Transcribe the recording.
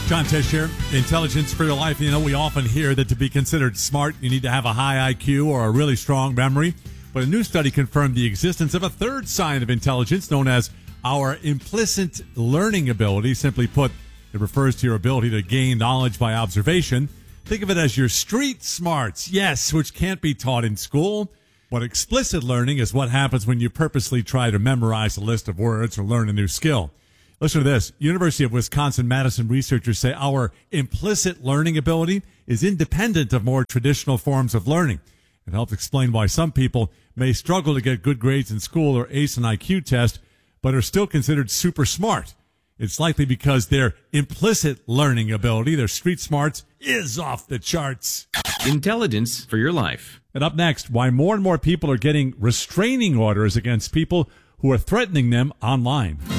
John Tesh here. Intelligence for your life. You know, we often hear that to be considered smart, you need to have a high IQ or a really strong memory. But a new study confirmed the existence of a third sign of intelligence known as our implicit learning ability. Simply put, it refers to your ability to gain knowledge by observation. Think of it as your street smarts, yes, which can't be taught in school. But explicit learning is what happens when you purposely try to memorize a list of words or learn a new skill. Listen to this. University of Wisconsin-Madison researchers say our implicit learning ability is independent of more traditional forms of learning. It helps explain why some people may struggle to get good grades in school or ace an IQ test, but are still considered super smart. It's likely because their implicit learning ability, their street smarts, is off the charts. Intelligence for your life. And up next, why more and more people are getting restraining orders against people who are threatening them online.